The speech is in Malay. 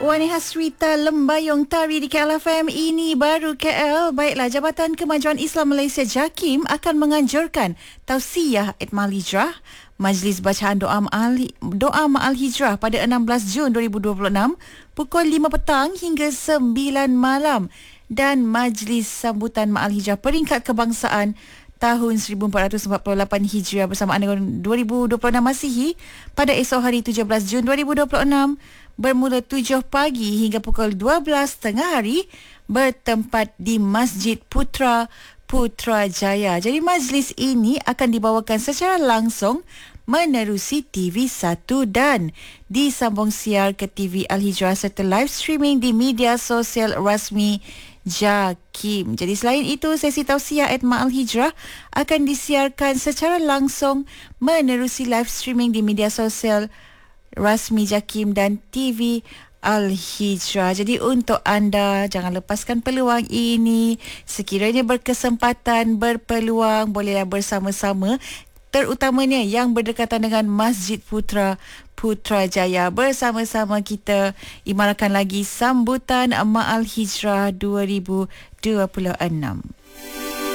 Wani Hasrita Lembayung Tari di KLFM. Ini baru KL. Baiklah, Jabatan Kemajuan Islam Malaysia JAKIM akan menganjurkan tausiah Itmal Hijrah, Majlis Bacaan Doa Ma'al Hijrah pada 16 Jun 2026 pukul 5 petang hingga 9 malam dan Majlis Sambutan Ma'al Hijrah Peringkat Kebangsaan tahun 1448 Hijriah bersamaan dengan 2026 Masihi pada esok hari 17 Jun 2026 bermula 7 pagi hingga pukul 12 tengah hari bertempat di Masjid Putrajaya. Jadi majlis ini akan dibawakan secara langsung menerusi TV1 dan disambung siar ke TV Al-Hijrah serta live streaming di media sosial rasmi JAKIM. Jadi selain itu, sesi tausiah Itmal Hijrah akan disiarkan secara langsung menerusi live streaming di media sosial rasmi JAKIM dan TV Al-Hijrah. Jadi untuk anda, jangan lepaskan peluang ini. Sekiranya berkesempatan, berpeluang, bolehlah bersama-sama, terutamanya yang berdekatan dengan Masjid Putrajaya. Bersama-sama kita imarkan lagi sambutan Ma'al Hijrah 2026.